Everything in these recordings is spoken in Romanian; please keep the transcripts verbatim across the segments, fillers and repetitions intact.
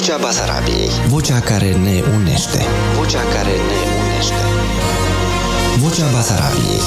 Vocea Basarabiei. Vocea care ne unește. Vocea care ne unește. Vocea Basarabiei.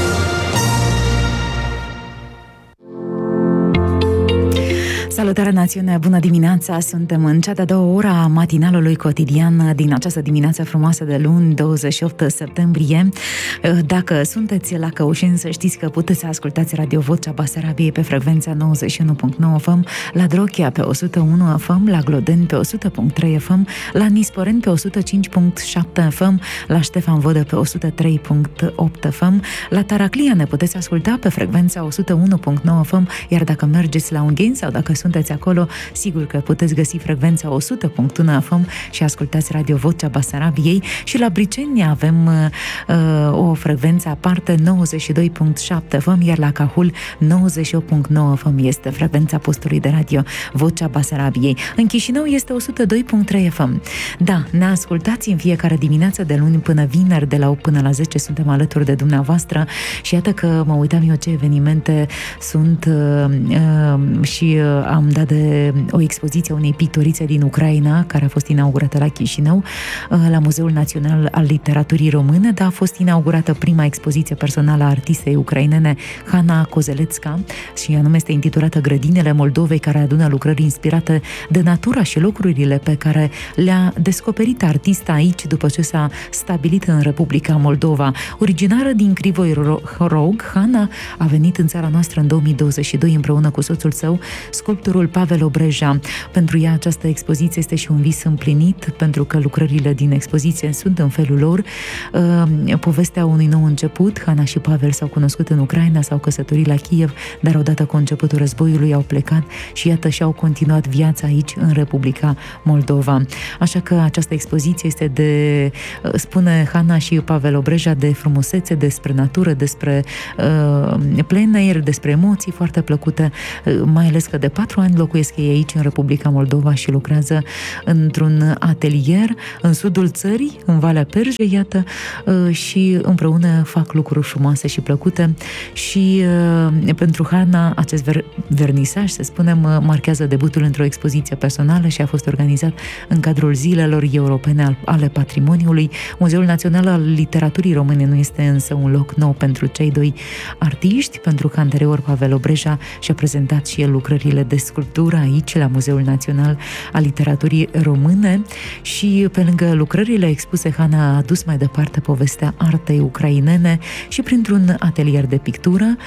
Salutare națiune, bună dimineața! Suntem în cea de-a doua ora a matinalului cotidian din această dimineață frumoasă de luni, douăzeci și opt septembrie. Dacă sunteți la Căușeni, să știți că puteți să ascultați Radio Vocea Basarabiei pe frecvența nouăzeci și unu virgulă nouă F M, la Drochia pe o sută unu F M, la Glodeni pe o sută virgulă trei F M, la Nisporeni pe o sută cinci virgulă șapte F M, la Ștefan Vodă pe o sută trei virgulă opt F M, la Taraclia ne puteți asculta pe frecvența o sută unu virgulă nouă F M, iar dacă mergeți la Ungheni sau dacă sunteți acolo, sigur că puteți găsi frecvența o sută virgulă unu F M și ascultați Radio Vocea Basarabiei. Și la Briceni avem uh, o frecvență aparte, nouăzeci și doi virgulă șapte F M, iar la Cahul nouăzeci și opt virgulă nouă F M este frecvența postului de radio Vocea Basarabiei. În Chișinău este o sută doi virgulă trei F M. Da, ne ascultați în fiecare dimineață de luni până vineri, de la opt până la zece suntem alături de dumneavoastră și iată că mă uitam eu ce evenimente sunt uh, uh, și uh, am dat de o expoziție a unei pictorițe din Ucraina, care a fost inaugurată la Chișinău, la Muzeul Național al Literaturii Române, dar a fost inaugurată prima expoziție personală a artistei ucrainene Hana Kozeletska și anume este intitulată Grădinile Moldovei, care adună lucrări inspirate de natura și locurile pe care le-a descoperit artista aici după ce s-a stabilit în Republica Moldova. Originară din Crivoi Rog, Hana a venit în țara noastră în două mii douăzeci și doi împreună cu soțul său, sculptorul Pavel Obreja. Pentru ea această expoziție este și un vis împlinit, pentru că lucrările din expoziție sunt în felul lor uh, povestea unui nou început. Hana și Pavel s-au cunoscut în Ucraina, s-au căsătorit la Kiev, dar odată cu începutul războiului au plecat și iată și-au continuat viața aici în Republica Moldova. Așa că această expoziție este de, spune Hana și Pavel Obreja, de frumusețe, despre natură, despre uh, plein aer, despre emoții foarte plăcute, uh, mai ales că de patru ani locuiesc ei aici în Republica Moldova și lucrează într-un atelier în sudul țării, în Valea Perje, iată, și împreună fac lucruri frumoase și plăcute și pentru Hana acest ver- vernisaj, să spunem, marchează debutul într-o expoziție personală și a fost organizat în cadrul Zilelor Europene ale Patrimoniului. Muzeul Național al Literaturii Române nu este însă un loc nou pentru cei doi artiști, pentru că anterior Pavel Obreja și-a prezentat și el lucrările de sculptură aici, la Muzeul Național al Literaturii Române și pe lângă lucrările expuse, Hana a adus mai departe povestea artei ucrainene și printr-un atelier de pictură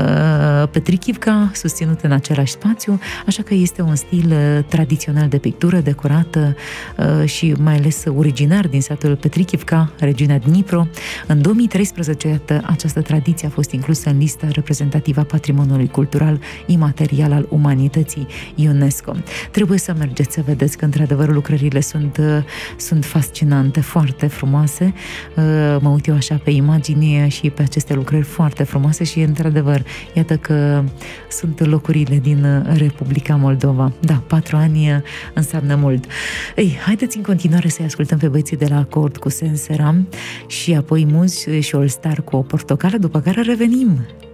Petrichivka, susținut în același spațiu, așa că este un stil tradițional de pictură decorată și mai ales originar din satul Petrichivka, regiunea Dnipro. În două mii treisprezece, iată, această tradiție a fost inclusă în lista reprezentativă a patrimoniului cultural imaterial al umanității UNESCO. Trebuie să mergeți să vedeți că într-adevăr lucrările sunt, sunt fascinante, foarte frumoase. Mă uit eu așa pe imagini și pe aceste lucrări foarte frumoase și într-adevăr, iată că sunt locurile din Republica Moldova. Da, patru ani înseamnă mult. Ei, haideți în continuare să-i ascultăm pe băieții de la Acord cu Senseram și apoi Muzi și All Star cu o portocală, după care revenim.